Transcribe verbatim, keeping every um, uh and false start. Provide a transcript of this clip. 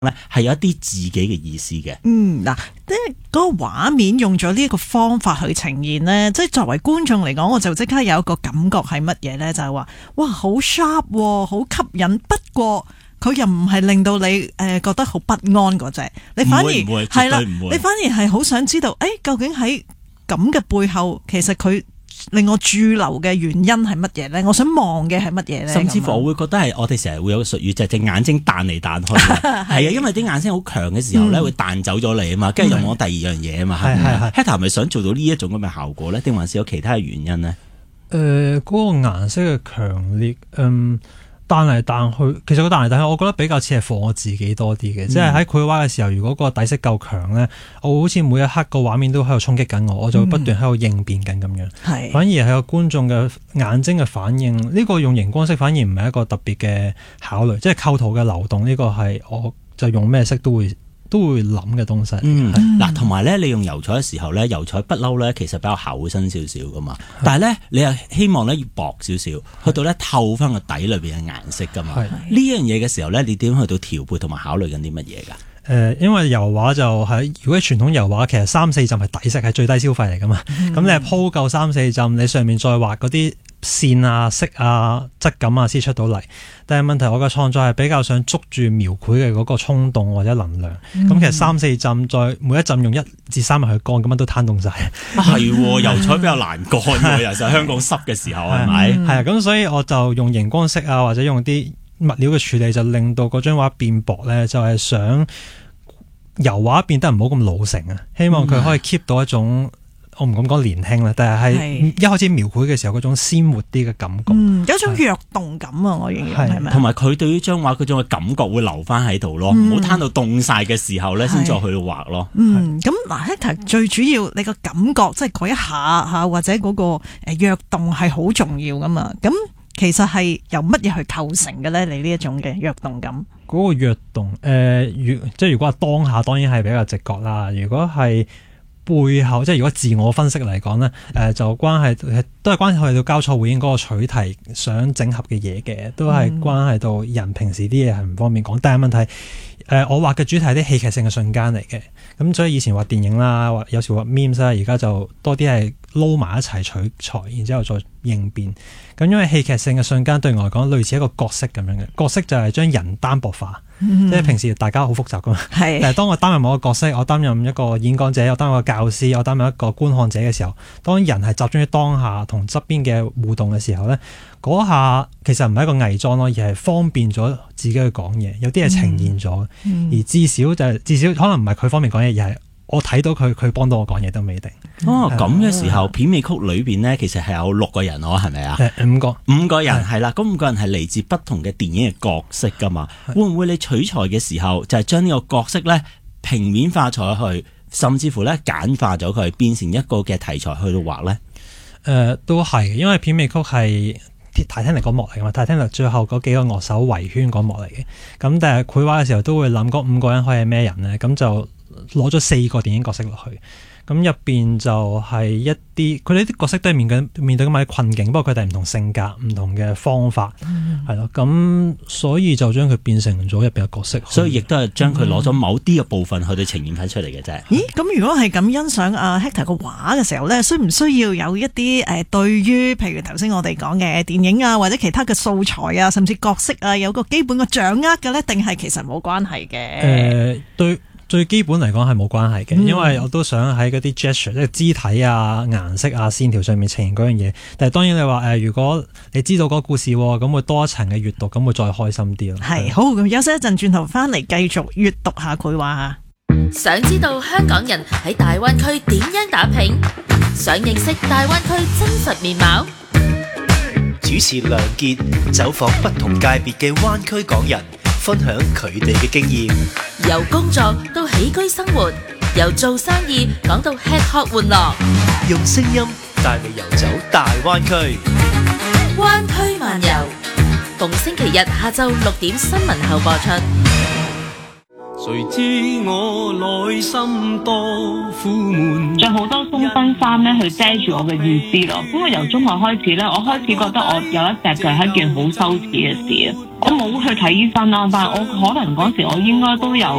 咧係有一啲自己嘅意思嘅。 嗯，嗱，即係嗰個畫面用咗呢一個方法去呈現咧，即係作為觀眾嚟講，我就即刻有一個感覺係乜嘢咧？就係話，哇，好 sharp，好吸引。不過佢又唔係令到你誒、呃、覺得好不安嗰隻，你反而係啦，你反而係好想知道，誒、欸，究竟喺咁嘅背後，其實佢令我駐留嘅原因係乜嘢咧？我想望嘅係乜嘢咧？ 甚至乎我會覺得係我哋成日會有個術語，就係隻眼睛彈嚟彈去。係啊，因為啲眼睛好強嘅時候咧，嗯、會彈走咗你啊嘛，跟住又望第二樣嘢啊嘛。係係係 Hector 係咪想做到呢一種咁嘅效果咧？定還是有其他嘅原因咧？誒、 呃，嗰、那個顏色嘅強烈，嗯。彈嚟彈去，其實個彈嚟彈去，我覺得比較似係放我自己多啲嘅，嗯、即係喺繪畫嘅時候，如果個底色夠強咧，我好似每一刻個畫面都喺度衝擊緊我，我就會不斷喺度應變緊咁樣。係、嗯，反而係個觀眾嘅眼睛嘅反應，呢、這個用熒光色反而唔係一個特別嘅考慮，即係構圖嘅流動呢、這個係我就用咩色都會。都會諗嘅東西。嗯， 嗱，同埋咧，你用油彩嘅時候咧，油彩不嬲咧，其實比較厚身少少噶嘛。是但係咧，你又希望咧要薄少少，去到咧透翻個底裏邊嘅顏色噶嘛。係呢樣嘢嘅時候咧，你點去到調配同埋考慮緊啲乜嘢噶？誒、 呃，因為油畫就係、是、如果傳統油畫，其實三四浸係底色係最低消費嚟噶嘛。咁、嗯、你係鋪夠三四浸，你上面再畫嗰啲線啊、色啊、質感啊先出到嚟。但係問題，我嘅創作係比較想捉住描繪嘅嗰個衝動或者能量。咁、嗯、其實三四浸再每一浸用一至三日去乾，咁樣都攤凍晒。 係、啊，油彩比較難乾嘅，尤其係香港濕嘅時候，係咪？係啊， 咁所以我就用熒光色啊，或者用啲物料嘅處理，就令到嗰張畫變薄咧，就係、是、想油畫變得唔好咁老成啊。希望佢可以 keep 到一種。我唔敢講年輕啦，但係係一開始描繪嘅時候嗰種鮮活啲嘅感覺， 嗯，有一種躍動感啊！我認為係咪？ 同埋佢對於張畫嗰種嘅感覺會留翻喺度咯，唔好攤到凍晒嘅時候咧，先再去畫咯。嗯， 咁嗱 Hector 最主要你個感覺，即係嗰一下吓，或者嗰個誒躍動係好重要噶嘛？咁其實係由乜嘢去構成嘅咧？你呢一種嘅躍動感？ 嗰個躍動，誒、呃，如即係如果係當下，當然係比較直覺啦。如果係背後即係如果自我分析嚟講咧，誒、呃、就關係都係關係到交錯匯演嗰個取題想整合嘅嘢嘅，都係關係到人平時啲嘢係唔方便講。但係問題，誒、呃、我畫嘅主題係啲戲劇性嘅瞬間嚟嘅，咁所以以前畫電影啦，或有時畫 memes 啦，而家就多啲係撈埋一齊取材，然之後再應變。咁因為戲劇性嘅瞬間對我嚟講類似一個角色咁樣嘅，角色就係將人單薄化，嗯、即係平時大家好複雜噶嘛。係，但係當我擔任某個角色，我擔任一個演講者，我擔任一個教師，我擔任一個觀看者嘅時候，當人係集中於當下同側邊嘅互動嘅時候咧，嗰下其實唔係一個偽裝咯，而係方便咗自己去講嘢，有啲嘢呈現咗，嗯、而至少就係、至少可能唔係佢方面講嘢，而係我睇到佢，佢幫到我講嘢都未定。 哦，咁嘅時候，片尾曲裏邊呢，其實係有六個人咯，係咪啊？ 五個， 五個人係啦。咁五個人係嚟自不同嘅電影嘅角色噶嘛？會唔會你取材嘅時候，就係將呢個角色呢平面化咗去，甚至乎呢簡化咗佢，變成一個嘅題材去到畫呢？誒、 呃，都係，因為片尾曲係泰坦尼克嗰幕嚟噶嘛，泰坦尼克最後嗰幾個樂手圍圈嗰幕嚟嘅。咁但係繪畫嘅時候都會諗嗰五個人可以係咩人呢？咁就攞咗四個電影角色落去，咁入邊就係一啲佢哋啲角色都係面緊面對緊啲困境，不過佢哋唔同性格、唔同嘅方法，係咯、嗯，咁所以就將佢變成咗入邊嘅角色， 所以亦都係將佢攞咗某啲嘅部分去到呈現翻出嚟嘅啫。 咦？咁如果係咁欣賞阿 Hector 個畫嘅時候咧，需唔需要有一啲誒對於譬如頭先我哋講嘅電影啊，或者其他嘅素材啊，甚至角色啊，有個基本嘅掌握嘅咧，定係其實冇關係嘅？誒、 呃，對。最基本嚟講係冇關係嘅，因為我都想喺嗰啲 gesture 即係肢體啊、顏色啊、線條上面呈現嗰樣嘢。但係當然你話誒、呃，如果你知道嗰個故事，咁會多一層嘅閱讀，咁會再開心啲咯。 係好，咁休息一陣，轉頭翻嚟繼續閱讀下繪畫嚇。 想知道香港人喺大灣區點樣打拼？想認識大灣區真實面貌？ 主持梁傑走訪不同界別嘅灣區港人，分享佢哋嘅經驗。 由工作到起居生活，由做生意講到吃喝玩樂， 用聲音帶你遊走大灣區。 灣區漫遊，逢星期日下晝六點新聞後播出。 誰知我內心多苦悶， 着好多鬆身衫咧去遮住我嘅意思咯。咁我由中學開始咧，我開始覺得我有一隻腳係一件好羞恥嘅事啊！我冇去睇醫生啦，但係我可能嗰時我應該都有